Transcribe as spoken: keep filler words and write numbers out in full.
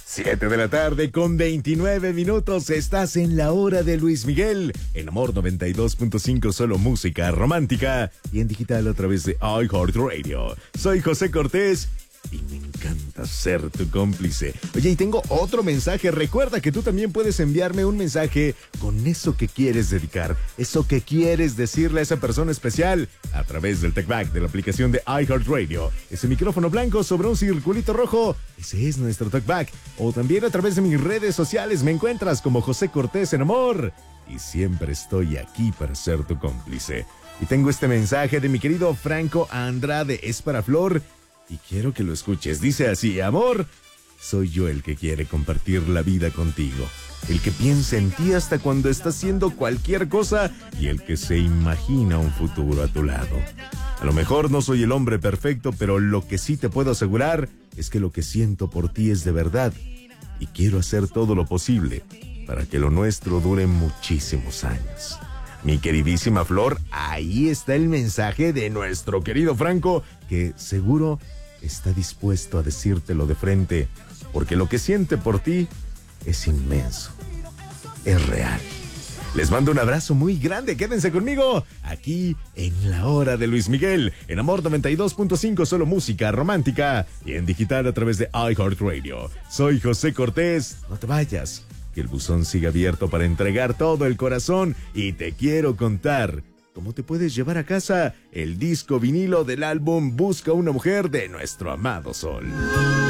Siete de la tarde con veintinueve minutos. Estás en la hora de Luis Miguel. En Amor noventa y dos punto cinco, solo música romántica. Y en digital a través de iHeartRadio. Soy José Cortés y me encanta ser tu cómplice. Oye, y tengo otro mensaje. Recuerda que tú también puedes enviarme un mensaje con eso que quieres dedicar, eso que quieres decirle a esa persona especial a través del TalkBack de la aplicación de iHeartRadio. Ese micrófono blanco sobre un circulito rojo, ese es nuestro TalkBack. O también a través de mis redes sociales me encuentras como José Cortés en Amor. Y siempre estoy aquí para ser tu cómplice. Y tengo este mensaje de mi querido Franco Andrade. Es para Flor y quiero que lo escuches. Dice así: amor, soy yo el que quiere compartir la vida contigo, el que piensa en ti hasta cuando está haciendo cualquier cosa y el que se imagina un futuro a tu lado. A lo mejor no soy el hombre perfecto, pero lo que sí te puedo asegurar es que lo que siento por ti es de verdad y quiero hacer todo lo posible para que lo nuestro dure muchísimos años. Mi queridísima Flor, ahí está el mensaje de nuestro querido Franco, que seguro está dispuesto a decírtelo de frente, porque lo que siente por ti es inmenso, es real. Les mando un abrazo muy grande, quédense conmigo, aquí en la hora de Luis Miguel, en Amor noventa y dos punto cinco, solo música romántica, y en digital a través de iHeartRadio. Soy José Cortés, no te vayas, que el buzón siga abierto para entregar todo el corazón, y te quiero contar cómo te puedes llevar a casa el disco vinilo del álbum Busca una mujer de nuestro amado Sol.